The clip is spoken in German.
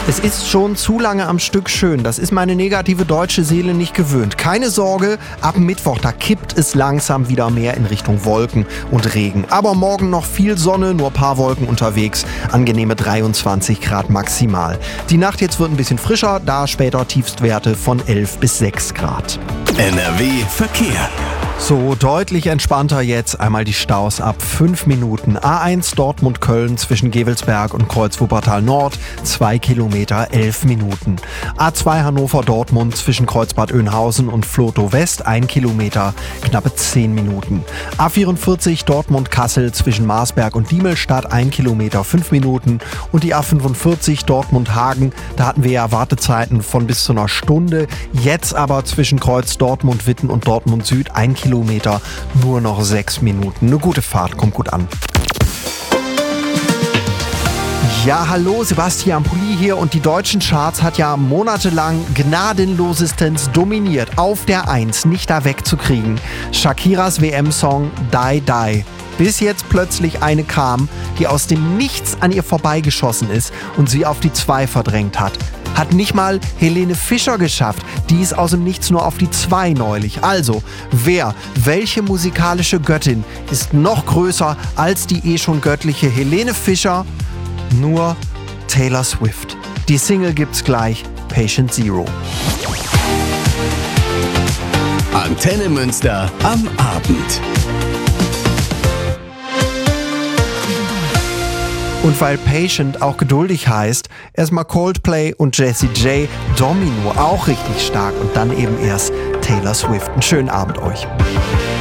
Es ist schon zu lange am Stück schön. Das ist meine negative deutsche Seele nicht gewöhnt. Keine Sorge, ab Mittwoch, da kippt es langsam wieder mehr in Richtung Wolken und Regen. Aber morgen noch viel Sonne, nur ein paar Wolken unterwegs. Angenehme 23 Grad maximal. Die Nacht jetzt wird ein bisschen frischer, da später Tiefstwerte von 11 bis 6 Grad. NRW Verkehr. So, deutlich entspannter jetzt. Einmal die Staus ab 5 Minuten. A1 Dortmund-Köln zwischen Gevelsberg und Kreuz-Wuppertal Nord, 2 Kilometer, 11 Minuten. A2 Hannover-Dortmund zwischen Kreuzbad Oeynhausen und Vlotho West, 1 Kilometer, knappe 10 Minuten. A44 Dortmund-Kassel zwischen Marsberg und Diemelstadt, 1 Kilometer, 5 Minuten. Und die A45 Dortmund-Hagen, da hatten wir ja Wartezeiten von bis zu einer Stunde. Jetzt aber zwischen Kreuz Dortmund-Witten und Dortmund Süd, 1 Kilometer, nur noch 6 Minuten. Eine gute Fahrt, kommt gut an. Ja, hallo, Sebastian Pulli hier und die deutschen Charts hat ja monatelang gnadenlosestens dominiert. Auf der 1, nicht da wegzukriegen. Shakiras WM-Song Die Die. Bis jetzt plötzlich eine kam, die aus dem Nichts an ihr vorbeigeschossen ist und sie auf die 2 verdrängt hat. Hat nicht mal Helene Fischer geschafft. Die ist aus dem Nichts nur auf die 2 neulich. Also, welche musikalische Göttin ist noch größer als die schon göttliche Helene Fischer? Nur Taylor Swift. Die Single gibt's gleich, Patient Zero. Antenne Münster am Abend. Und weil Patient auch geduldig heißt, erstmal Coldplay und Jessie J, Domino auch richtig stark und dann eben erst Taylor Swift. Einen schönen Abend euch.